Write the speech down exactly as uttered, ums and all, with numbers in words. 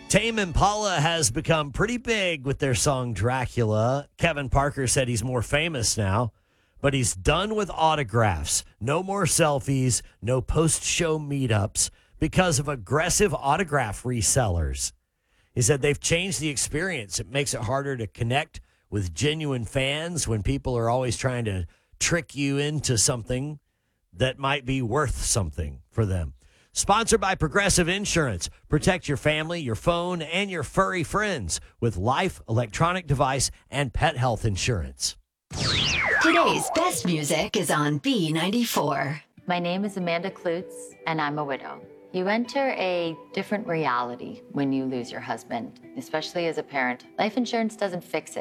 Tame Impala has become pretty big with their song Dracula. Kevin Parker said he's more famous now, but he's done with autographs. No more selfies, no post-show meetups because of aggressive autograph resellers. He said they've changed the experience. It makes it harder to connect with genuine fans when people are always trying to trick you into something that might be worth something for them. Sponsored by Progressive Insurance. Protect your family, your phone, and your furry friends with life, electronic device, and pet health insurance. Today's best music is on B ninety-four. My name is Amanda Klutz, and I'm a widow. You enter a different reality when you lose your husband, especially as a parent. Life insurance doesn't fix it.